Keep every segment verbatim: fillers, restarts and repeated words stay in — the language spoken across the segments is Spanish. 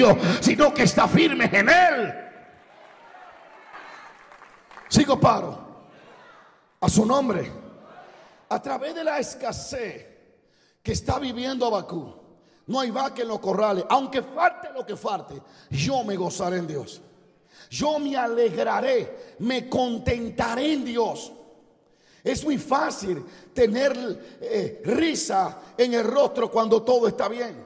sino que está firme en Él. Sigo paro. A su nombre. A través de la escasez que está viviendo Habacuc, no hay vaca en los corrales. Aunque falte lo que falte, yo me gozaré en Dios. Yo me alegraré, me contentaré en Dios. Es muy fácil tener eh, risa en el rostro cuando todo está bien.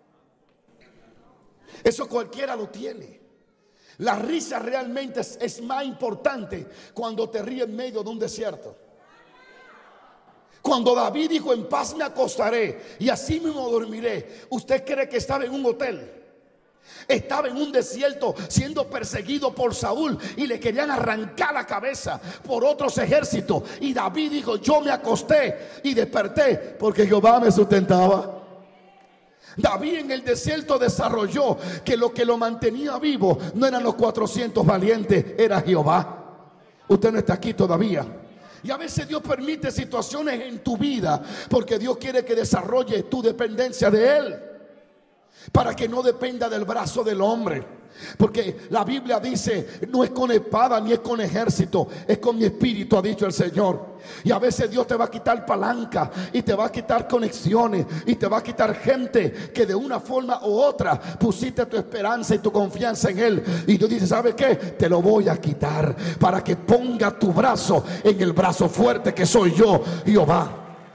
Eso cualquiera lo tiene. La risa realmente es, es más importante cuando te ríes en medio de un desierto. Cuando David dijo: en paz me acostaré y así mismo dormiré. ¿Usted cree que estaba en un hotel? Estaba en un desierto siendo perseguido por Saúl y le querían arrancar la cabeza por otros ejércitos. Y David dijo: yo me acosté y desperté porque Jehová me sustentaba. David en el desierto desarrolló que lo que lo mantenía vivo no eran los cuatrocientos valientes, era Jehová. Usted no está aquí todavía. Y a veces Dios permite situaciones en tu vida porque Dios quiere que desarrolle tu dependencia de Él, para que no dependa del brazo del hombre. Porque la Biblia dice: no es con espada ni es con ejército, es con mi espíritu, ha dicho el Señor. Y a veces Dios te va a quitar palanca y te va a quitar conexiones y te va a quitar gente que de una forma u otra pusiste tu esperanza y tu confianza en Él. Y Dios dice: ¿sabe qué? Te lo voy a quitar para que ponga tu brazo en el brazo fuerte que soy yo, Jehová.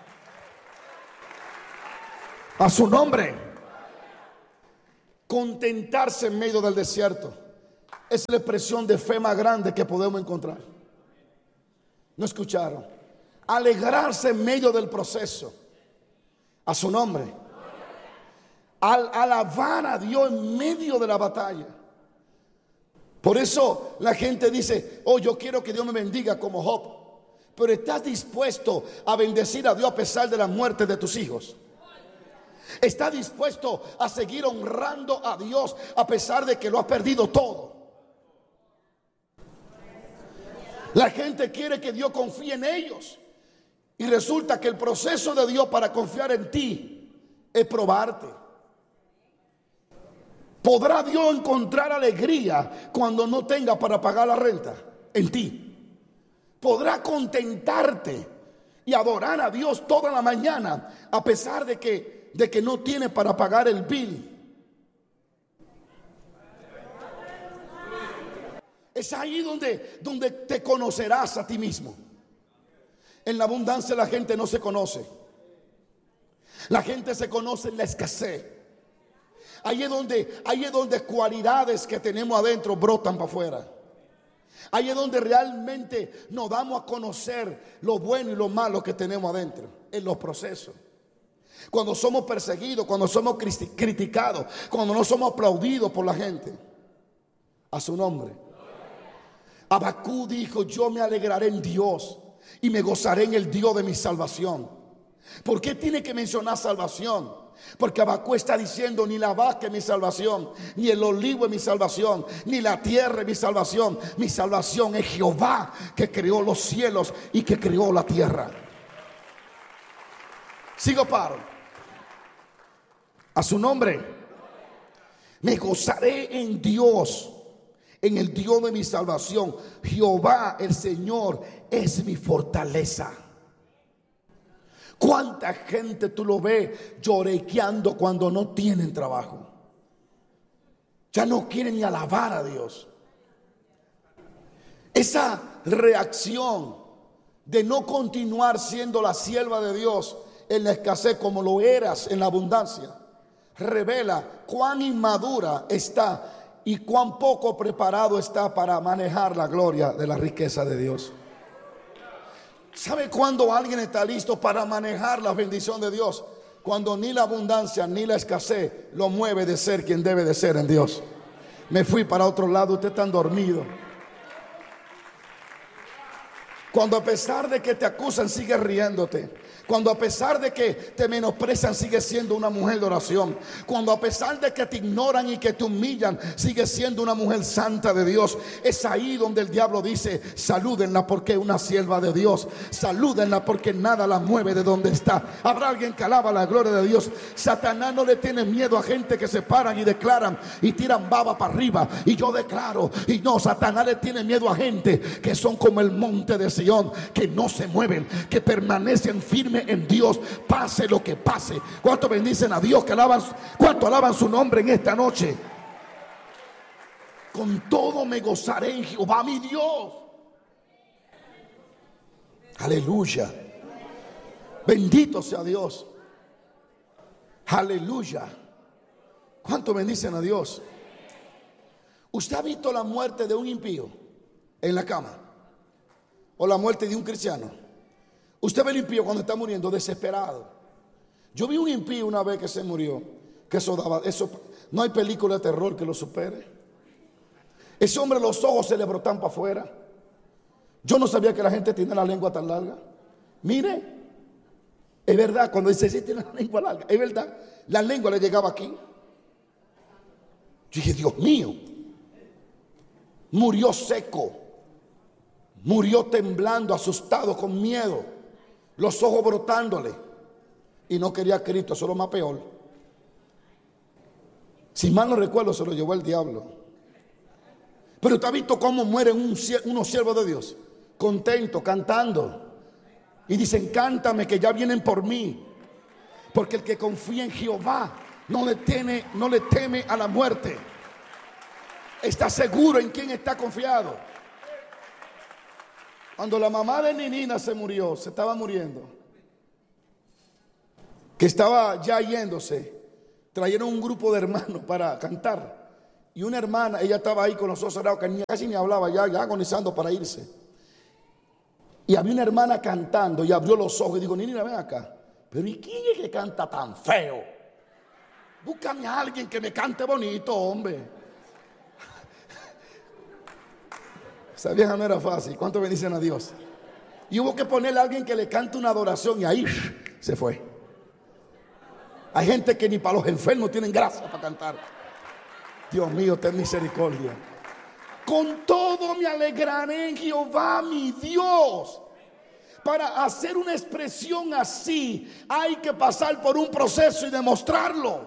A su nombre. Contentarse en medio del desierto es la expresión de fe más grande que podemos encontrar. ¿No escucharon? Alegrarse en medio del proceso. A su nombre. Al alabar a Dios en medio de la batalla. Por eso la gente dice: oh, yo quiero que Dios me bendiga como Job. Pero ¿estás dispuesto a bendecir a Dios a pesar de la muerte de tus hijos? ¿Está dispuesto a seguir honrando a Dios a pesar de que lo ha perdido todo? La gente quiere que Dios confíe en ellos y resulta que el proceso de Dios para confiar en ti es probarte. ¿Podrá Dios encontrar alegría cuando no tenga para pagar la renta? En ti. ¿Podrá contentarte y adorar a Dios toda la mañana a pesar de que de que no tiene para pagar el bill? Es ahí donde, donde te conocerás a ti mismo. En la abundancia la gente no se conoce. La gente se conoce en la escasez. Ahí es donde, ahí es donde cualidades que tenemos adentro brotan para afuera. Ahí es donde realmente nos damos a conocer lo bueno y lo malo que tenemos adentro, en los procesos. Cuando somos perseguidos, cuando somos criticados, cuando no somos aplaudidos por la gente. A su nombre. Habacuc dijo: yo me alegraré en Dios y me gozaré en el Dios de mi salvación. ¿Por qué tiene que mencionar salvación? Porque Habacuc está diciendo: ni la vaca es mi salvación, ni el olivo es mi salvación, ni la tierra es mi salvación. Mi salvación es Jehová, que creó los cielos y que creó la tierra. Sigo paro. A su nombre. Me gozaré en Dios, en el Dios de mi salvación. Jehová el Señor es mi fortaleza. ¿Cuánta gente tú lo ves lloriqueando cuando no tienen trabajo? Ya no quieren ni alabar a Dios. Esa reacción de no continuar siendo la sierva de Dios en la escasez como lo eras en la abundancia, revela cuán inmadura está y cuán poco preparado está para manejar la gloria de la riqueza de Dios. ¿Sabe cuándo alguien está listo para manejar la bendición de Dios? Cuando ni la abundancia ni la escasez lo mueve de ser quien debe de ser en Dios. Me fui para otro lado, usted está dormido. Cuando a pesar de que te acusan sigues riéndote. Cuando a pesar de que te menosprecian, sigues siendo una mujer de oración. Cuando a pesar de que te ignoran y que te humillan, sigues siendo una mujer santa de Dios. Es ahí donde el diablo dice: salúdenla porque es una sierva de Dios. Salúdenla porque nada la mueve de donde está. Habrá alguien que alaba la gloria de Dios. Satanás no le tiene miedo a gente que se paran y declaran y tiran baba para arriba. Y yo declaro, y no, Satanás le tiene miedo a gente que son como el monte de Sión, que no se mueven, que permanecen firmes en Dios, pase lo que pase. ¿Cuánto bendicen a Dios? Que alaban, ¿cuánto alaban su nombre en esta noche? Con todo me gozaré en Jehová mi Dios. Aleluya. Bendito sea Dios. Aleluya. ¿Cuánto bendicen a Dios? ¿Usted ha visto la muerte de un impío en la cama? ¿O la muerte de un cristiano? Usted ve el impío cuando está muriendo desesperado. Yo vi un impío una vez que se murió, que eso daba, eso, no hay película de terror que lo supere. Ese hombre, los ojos se le brotan para afuera. Yo no sabía que la gente tiene la lengua tan larga. Mire, es verdad, cuando dice sí tiene la lengua larga, es verdad, la lengua le llegaba aquí. Yo dije, Dios mío. Murió seco, murió temblando, asustado, con miedo, los ojos brotándole, y no quería a Cristo. Eso es lo más peor. Si mal no recuerdo, se lo llevó el diablo. Pero usted ha visto cómo mueren un, unos siervos de Dios, contentos, cantando, y dicen: cántame que ya vienen por mí. Porque el que confía en Jehová no le teme, no le teme a la muerte. Está seguro en quién está confiado. Cuando la mamá de Ninina se murió, se estaba muriendo, que estaba ya yéndose, trajeron un grupo de hermanos para cantar. Y una hermana, ella estaba ahí con los ojos cerrados, que casi ni hablaba, ya, ya agonizando para irse. Y había una hermana cantando y abrió los ojos y dijo: Ninina, ven acá. Pero ¿y quién es que canta tan feo? Búscame a alguien que me cante bonito, hombre. Esa vieja no era fácil. ¿Cuánto bendicen a Dios? Y hubo que ponerle a alguien que le cante una adoración, y ahí se fue. Hay gente que ni para los enfermos tienen gracia para cantar. Dios mío, ten misericordia. Con todo me alegraré en Jehová mi Dios. Para hacer una expresión así hay que pasar por un proceso y demostrarlo.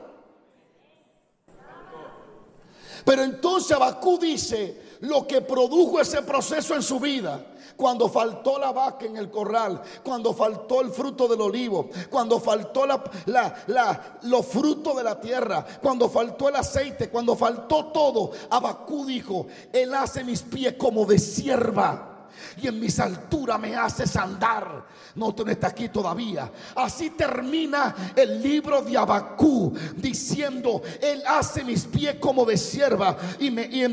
Pero entonces Habacuc dice lo que produjo ese proceso en su vida. Cuando faltó la vaca en el corral, cuando faltó el fruto del olivo, cuando faltó la, la, la, los frutos de la tierra, cuando faltó el aceite, cuando faltó todo, Habacuc dijo: Él hace mis pies como de sierva, y en mis alturas me haces andar. No, usted no está aquí todavía. Así termina el libro de Habacuc, diciendo: Él hace mis pies como de sierva, y, me, y en